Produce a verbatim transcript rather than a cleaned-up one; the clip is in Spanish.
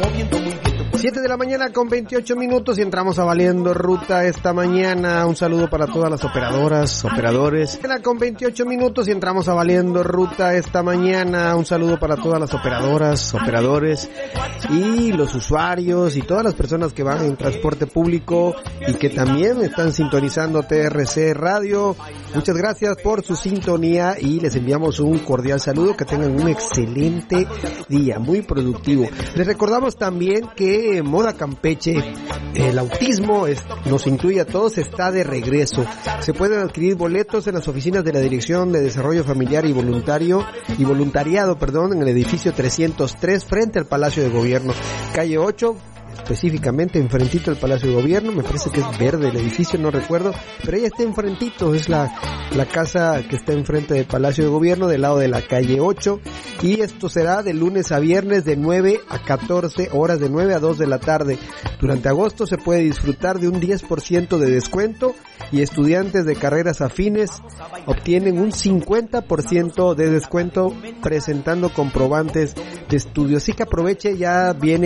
moviendo muy bien. siete de la mañana con veintiocho minutos y entramos a Valiendo Ruta esta mañana. Un saludo para todas las operadoras, operadores. Con veintiocho minutos y entramos a Valiendo Ruta esta mañana. Un saludo para todas las operadoras, operadores y los usuarios y todas las personas que van en transporte público y que también están sintonizando T R C Radio. Muchas gracias por su sintonía y les enviamos un cordial saludo. Que tengan un excelente día, muy productivo. Les recordamos también que Moda Campeche, el autismo es, nos incluye a todos, está de regreso. Se pueden adquirir boletos en las oficinas de la Dirección de Desarrollo Familiar y Voluntario y Voluntariado, perdón, en el edificio trescientos tres frente al Palacio de Gobierno, calle ocho, específicamente enfrentito al Palacio de Gobierno. Me parece que es verde el edificio, no recuerdo, pero ella está enfrentito, es la, la casa que está enfrente del Palacio de Gobierno, del lado de la calle ocho, y esto será de lunes a viernes de nueve a catorce horas, de nueve a dos de la tarde. Durante agosto se puede disfrutar de un diez por ciento de descuento y estudiantes de carreras afines obtienen un cincuenta por ciento de descuento presentando comprobantes de estudio. Así que aproveche, ya viene